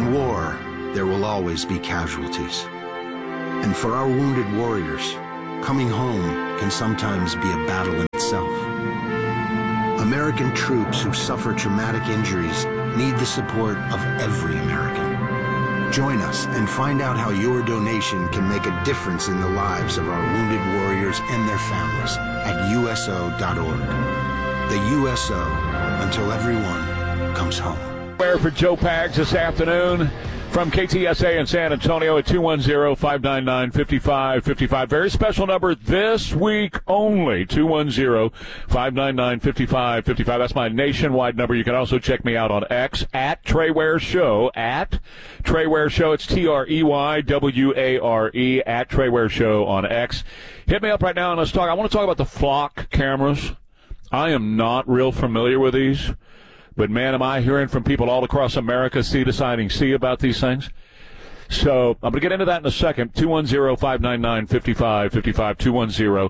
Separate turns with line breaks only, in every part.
In war, there will always be casualties. And for our wounded warriors, coming home can sometimes be a battle in itself. American troops who suffer traumatic injuries need the support of every American. Join us and find out how your donation can make a difference in the lives of our wounded warriors and their families at USO.org. The USO, until everyone comes home.
Where for Joe Pags this afternoon from KTSA in San Antonio at 210-599-5555. Very special number this week only, 210-599-5555. That's my nationwide number. You can also check me out on X at Trey Ware Show, at Trey Ware Show. It's TREYWARE at Trey Ware Show on X. Hit me up right now and let's talk. I want to talk about the flock cameras. I am not real familiar with these. But, man, am I hearing from people all across America, deciding about these things. So I'm going to get into that in a second. 210-599-5555,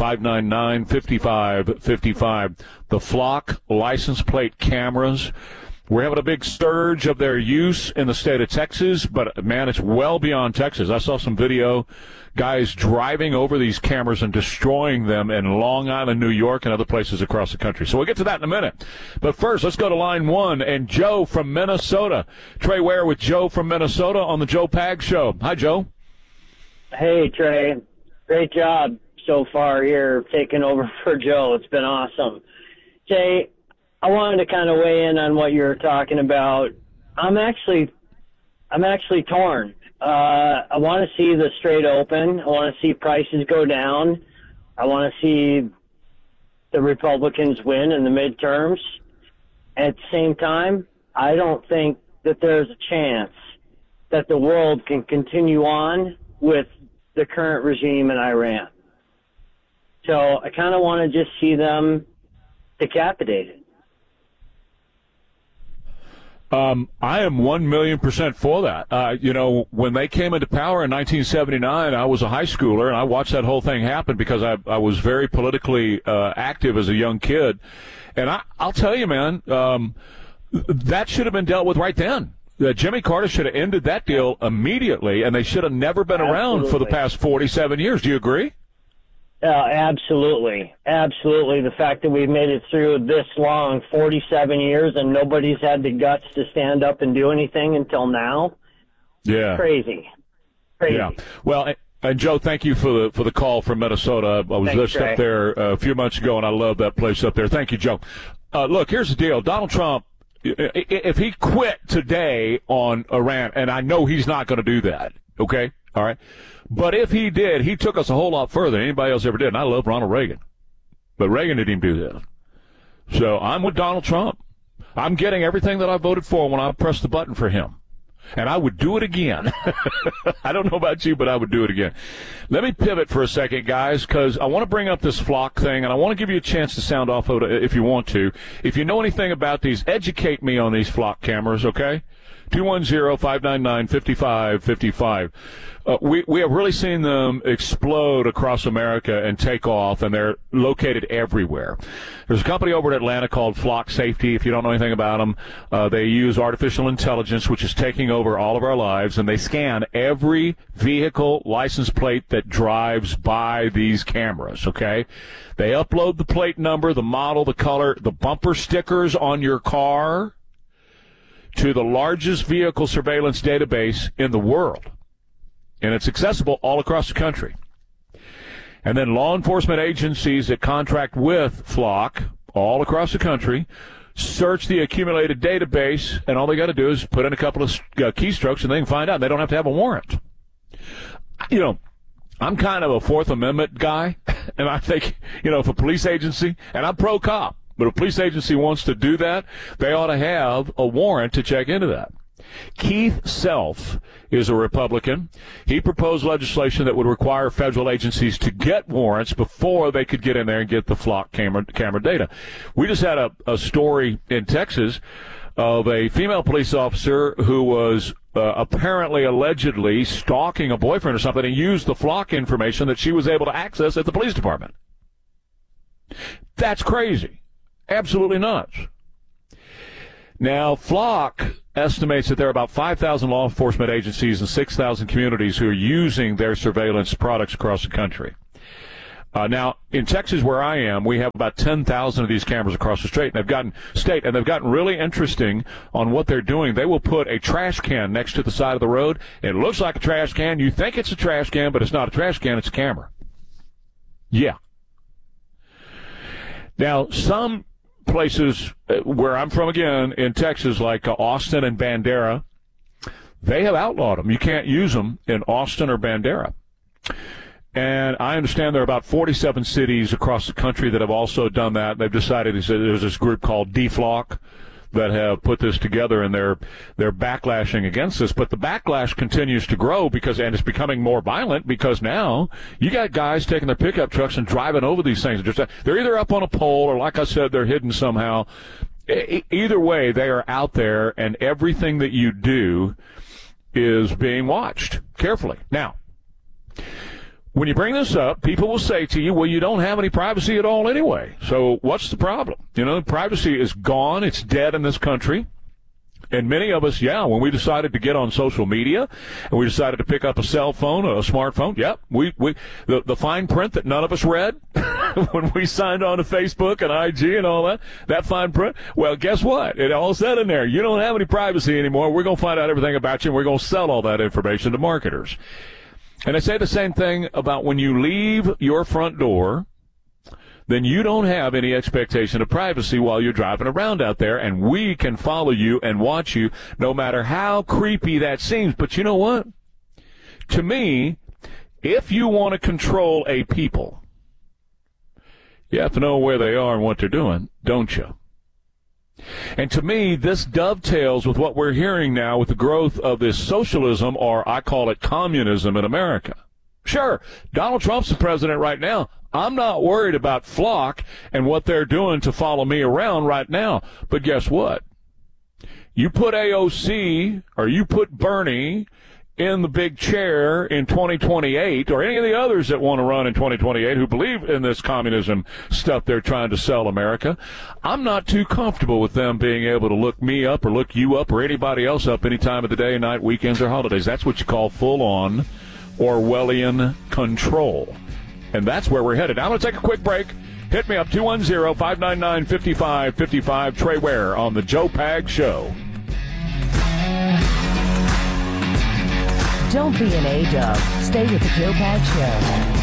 210-599-5555. The flock license plate cameras. We're having a big surge of their use in the state of Texas, but, man, it's well beyond Texas. I saw some video, guys driving over these cameras and destroying them in Long Island, New York, and other places across the country. So we'll get to that in a minute. But first, let's go to line one, and Joe from Minnesota. Trey Ware with Joe from Minnesota on the Joe Pags Show. Hi, Joe.
Hey, Trey. Great job so far here taking over for Joe. It's been awesome. Jay, I wanted to kind of weigh in on what you were talking about. I'm actually torn. I want to see the straight open. I want to see prices go down. I want to see the Republicans win in the midterms. At the same time, I don't think that there's a chance that the world can continue on with the current regime in Iran. So I kind of want to just see them decapitated.
I am 1,000,000% for that. When they came into power in 1979, I was a high schooler, and I watched that whole thing happen because I was very politically active as a young kid. And I'll tell you, man, that should have been dealt with right then. Jimmy Carter should have ended that deal immediately, and they should have never been around for the past 47 years. Do you agree?
Absolutely. Absolutely. The fact that we've made it through this long, 47 years, and nobody's had the guts to stand up and do anything until now.
Yeah.
Crazy.
Yeah. Well, and Joe, thank you for the call from Minnesota. I was just up there a few months ago, and I love that place up there. Thank you, Joe. Look, here's the deal. Donald Trump, if he quit today on Iran, and I know he's not going to do that, okay? All right? But if he did, he took us a whole lot further than anybody else ever did. And I love Ronald Reagan. But Reagan didn't even do that. So I'm with Donald Trump. I'm getting everything that I voted for when I pressed the button for him. And I would do it again. I don't know about you, but I would do it again. Let me pivot for a second, guys, because I want to bring up this flock thing, and I want to give you a chance to sound off of it if you want to. If you know anything about these, educate me on these flock cameras, okay? 210-599-5555. We have really seen them explode across America and take off, and they're located everywhere. There's a company over in Atlanta called Flock Safety. If you don't know anything about them, they use artificial intelligence, which is taking over all of our lives, and they scan every vehicle license plate that drives by these cameras, okay? They upload the plate number, the model, the color, the bumper stickers on your car to the largest vehicle surveillance database in the world. And it's accessible all across the country. And then law enforcement agencies that contract with Flock all across the country search the accumulated database, and all they got to do is put in a couple of keystrokes, and they can find out. They don't have to have a warrant. I'm kind of a Fourth Amendment guy, and I think, if a police agency, and I'm pro-cop, but if a police agency wants to do that, they ought to have a warrant to check into that. Keith Self is a Republican. He proposed legislation that would require federal agencies to get warrants before they could get in there and get the flock camera data. We just had a story in Texas of a female police officer who was allegedly stalking a boyfriend or something and used the flock information that she was able to access at the police department. That's crazy. Absolutely nuts. Now, Flock estimates that there are about 5,000 law enforcement agencies and 6,000 communities who are using their surveillance products across the country. Now, in Texas, where I am, we have about 10,000 of these cameras across the state, and they've gotten really interesting on what they're doing. They will put a trash can next to the side of the road. It looks like a trash can. You think it's a trash can, but it's not a trash can. It's a camera. Yeah. Now, some places where I'm from, again, in Texas, like Austin and Bandera, they have outlawed them. You can't use them in Austin or Bandera. And I understand there are about 47 cities across the country that have also done that. They've decided, there's this group called DFLOC that have put this together, and they're backlashing against this. But the backlash continues to grow and it's becoming more violent because now you got guys taking their pickup trucks and driving over these things. They're either up on a pole or, like I said, they're hidden somehow. Either way, they are out there, and everything that you do is being watched carefully. Now, when you bring this up, people will say to you, well, you don't have any privacy at all anyway. So what's the problem? Privacy is gone. It's dead in this country. And many of us, when we decided to get on social media and we decided to pick up a cell phone or a smartphone, the fine print that none of us read when we signed on to Facebook and IG and all that fine print, well, guess what? It all said in there, you don't have any privacy anymore. We're going to find out everything about you, and we're going to sell all that information to marketers. And I say the same thing about when you leave your front door, then you don't have any expectation of privacy while you're driving around out there, and we can follow you and watch you no matter how creepy that seems. But you know what? To me, if you want to control a people, you have to know where they are and what they're doing, don't you? And to me, this dovetails with what we're hearing now with the growth of this socialism, or I call it communism, in America. Sure, Donald Trump's the president right now. I'm not worried about Flock and what they're doing to follow me around right now. But guess what? You put AOC or you put Bernie in the big chair in 2028, or any of the others that want to run in 2028 who believe in this communism stuff they're trying to sell America, I'm not too comfortable with them being able to look me up or look you up or anybody else up any time of the day, night, weekends, or holidays. That's what you call full-on Orwellian control. And that's where we're headed. Now, I'm going to take a quick break. Hit me up, 210-599-5555. Trey Ware on the Joe Pags Show.
Don't be an A-dub. Stay with the Joe Pags Show.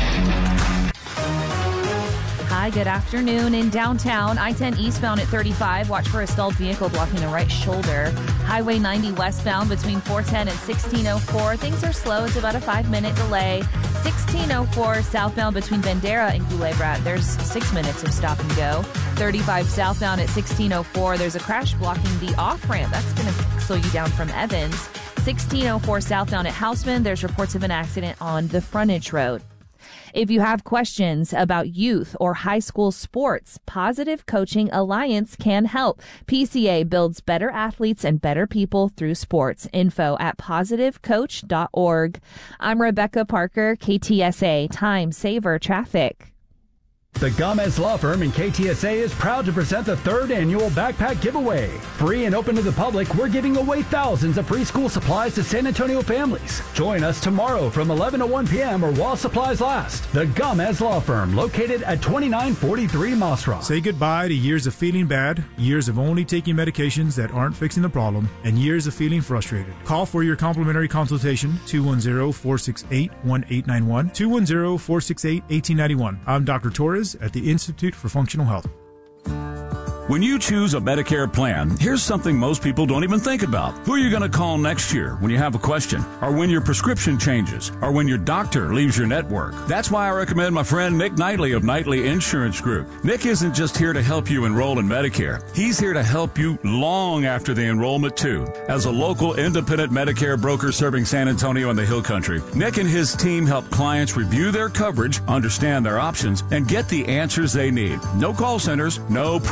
Hi, good afternoon. In downtown, I-10 eastbound at 35. Watch for a stalled vehicle blocking the right shoulder. Highway 90 westbound between 410 and 1604. Things are slow. It's about a 5-minute delay. 1604 southbound between Bandera and Culebra. There's 6 minutes of stop and go. 35 southbound at 1604. There's a crash blocking the off-ramp. That's going to slow you down from Evans. 1604 southbound at Houseman. There's reports of an accident on the frontage road. If you have questions about youth or high school sports, Positive Coaching Alliance can help. PCA builds better athletes and better people through sports. Info at positivecoach.org. I'm Rebecca Parker, KTSA Time Saver Traffic.
The Gomez Law Firm in KTSA is proud to present the 3rd annual Backpack Giveaway. Free and open to the public, we're giving away thousands of free school supplies to San Antonio families. Join us tomorrow from 11 to 1 p.m. or while supplies last. The Gomez Law Firm, located at 2943 Moss Rock.
Say goodbye to years of feeling bad, years of only taking medications that aren't fixing the problem, and years of feeling frustrated. Call for your complimentary consultation, 210-468-1891, 210-468-1891. I'm Dr. Torres at the Institute for Functional Health.
When you choose a Medicare plan, here's something most people don't even think about. Who are you going to call next year when you have a question? Or when your prescription changes? Or when your doctor leaves your network? That's why I recommend my friend Nick Knightley of Knightley Insurance Group. Nick isn't just here to help you enroll in Medicare. He's here to help you long after the enrollment, too. As a local independent Medicare broker serving San Antonio and the Hill Country, Nick and his team help clients review their coverage, understand their options, and get the answers they need. No call centers, no pressing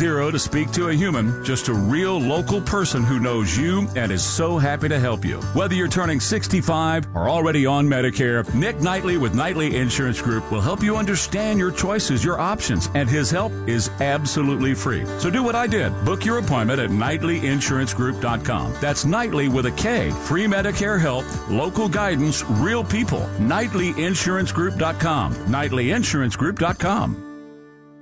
zero to speak to a human, just a real local person who knows you and is so happy to help you. Whether you're turning 65 or already on Medicare, Nick Knightley with Knightley Insurance Group will help you understand your choices, your options, and his help is absolutely free. So do what I did. Book your appointment at KnightleyInsuranceGroup.com. That's Knightley with a K. Free Medicare help, local guidance, real people. KnightleyInsuranceGroup.com. KnightleyInsuranceGroup.com.